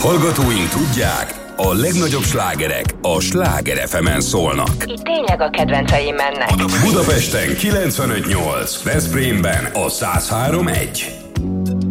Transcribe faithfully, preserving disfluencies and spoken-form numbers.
Hallgatóink tudják, a legnagyobb slágerek a Sláger ef emen szólnak. Itt tényleg a kedvenceim mennek. Budapesten kilencvenöt nyolc, Veszprémben a száz három egy.